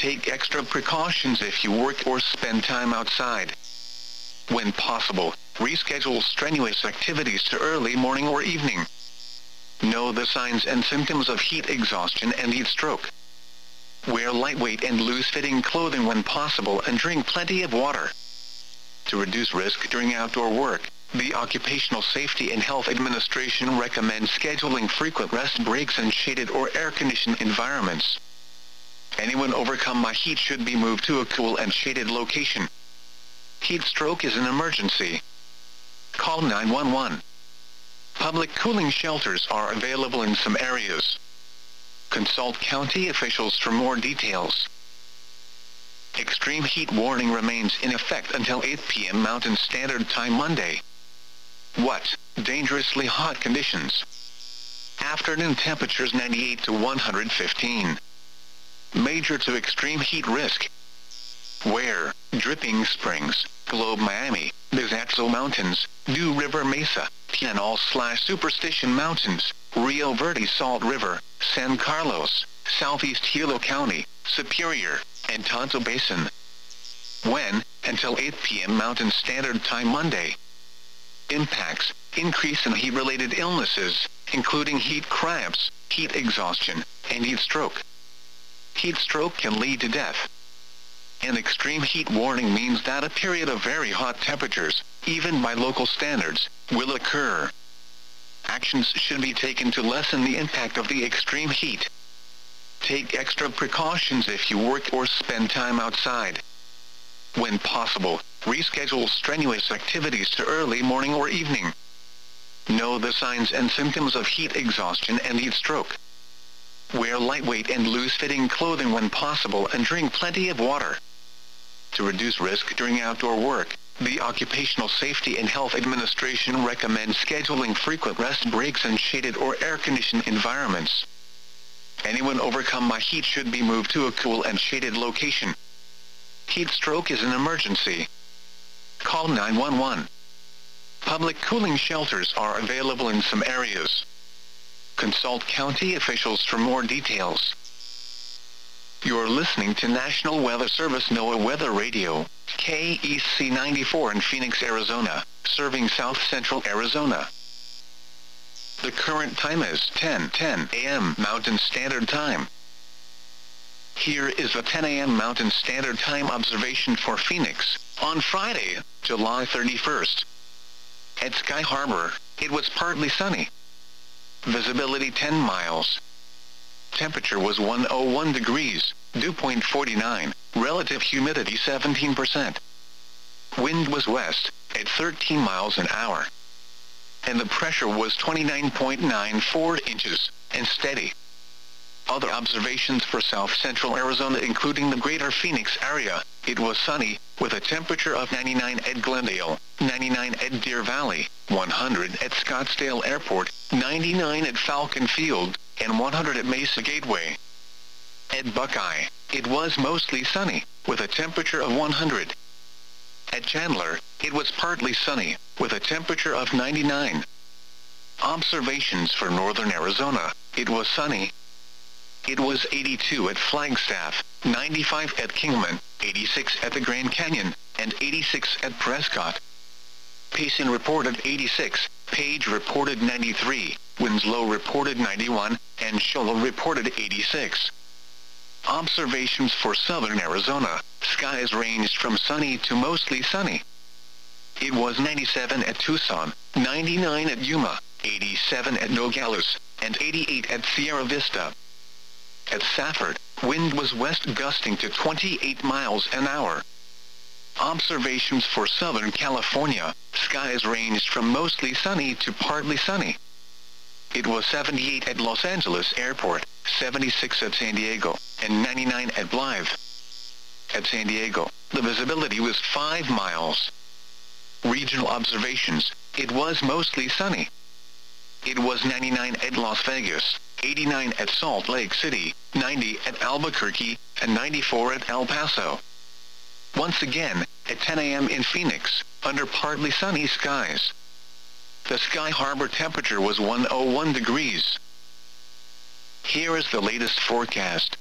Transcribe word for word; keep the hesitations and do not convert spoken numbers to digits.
Take extra precautions if you work or spend time outside. When possible, reschedule strenuous activities to early morning or evening. Know the signs and symptoms of heat exhaustion and heat stroke. Wear lightweight and loose-fitting clothing when possible and drink plenty of water. To reduce risk during outdoor work, the Occupational Safety and Health Administration recommends scheduling frequent rest breaks in shaded or air-conditioned environments. Anyone overcome by heat should be moved to a cool and shaded location. Heat stroke is an emergency. Call nine one one. Public cooling shelters are available in some areas. Consult county officials for more details. Extreme heat warning remains in effect until eight p m Mountain Standard Time Monday. What? Dangerously hot conditions. Afternoon temperatures ninety-eight to one hundred fifteen. Major to extreme heat risk. Where? Dripping Springs, Globe Miami, Bizaxo Mountains, New River Mesa, Tianal slash Superstition Mountains, Rio Verde Salt River, San Carlos, Southeast Hilo County, Superior, and Tonto Basin. When? Until eight p m Mountain Standard Time Monday. Impacts: increase in heat-related illnesses, including heat cramps, heat exhaustion, and heat stroke. Heat stroke can lead to death. An extreme heat warning means that a period of very hot temperatures, even by local standards, will occur. Actions should be taken to lessen the impact of the extreme heat. Take extra precautions if you work or spend time outside. When possible, reschedule strenuous activities to early morning or evening. Know the signs and symptoms of heat exhaustion and heat stroke. Wear lightweight and loose-fitting clothing when possible and drink plenty of water. To reduce risk during outdoor work, the Occupational Safety and Health Administration recommends scheduling frequent rest breaks in shaded or air-conditioned environments. Anyone overcome by heat should be moved to a cool and shaded location. Heat stroke is an emergency. Call nine one one. Public cooling shelters are available in some areas. Consult county officials for more details. You're listening to National Weather Service NOAA Weather Radio, K E C ninety-four in Phoenix, Arizona, serving south central Arizona. The current time is ten ten a m Mountain Standard Time. Here is a ten a m Mountain Standard Time observation for Phoenix, on Friday, July thirty-first. At Sky Harbor, it was partly sunny. Visibility ten miles. Temperature was one hundred one degrees, dew point forty-nine, relative humidity seventeen percent. Wind was west, at thirteen miles an hour. And the pressure was twenty-nine point nine four inches, and steady. Other observations for south central Arizona including the greater Phoenix area, it was sunny, with a temperature of ninety-nine at Glendale, ninety-nine at Deer Valley, one hundred at Scottsdale Airport, ninety-nine at Falcon Field, and one hundred at Mesa Gateway. At Buckeye, it was mostly sunny, with a temperature of one hundred. At Chandler, it was partly sunny, with a temperature of ninety-nine. Observations for northern Arizona, it was sunny. It was eighty-two at Flagstaff, ninety-five at Kingman, eighty-six at the Grand Canyon, and eighty-six at Prescott. Payson reported eighty-six, Page reported ninety-three, Winslow reported ninety-one, and Shola reported eighty-six. Observations for southern Arizona, skies ranged from sunny to mostly sunny. It was ninety-seven at Tucson, ninety-nine at Yuma, eighty-seven at Nogales, and eighty-eight at Sierra Vista. At Safford, wind was west gusting to twenty-eight miles an hour. Observations for Southern California, skies ranged from mostly sunny to partly sunny. It was seventy-eight at Los Angeles Airport, seventy-six at San Diego, and ninety-nine at Blythe. At San Diego, the visibility was five miles. Regional observations, it was mostly sunny. It was ninety-nine at Las Vegas, eighty-nine at Salt Lake City, ninety at Albuquerque, and ninety-four at El Paso. Once again, at ten a m in Phoenix, under partly sunny skies. The Sky Harbor temperature was one hundred one degrees. Here is the latest forecast.